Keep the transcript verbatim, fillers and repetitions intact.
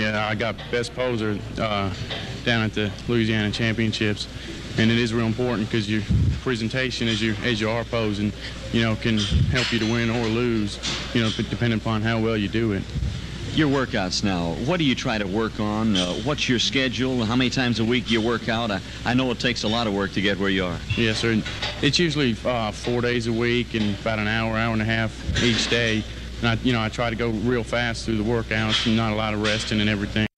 Yeah, I got best poser uh, down at the Louisiana Championships, and it is real important because your presentation as you as you are posing, you know, can help you to win or lose, you know, depending upon how well you do it. Your workouts now, what do you try to work on? Uh, what's your schedule? How many times a week do you work out? I, I know it takes a lot of work to get where you are. Yes, sir. It's usually uh, four days a week and about an hour, hour and a half each day. And I, you know, I try to go real fast through the workouts and not a lot of resting and everything.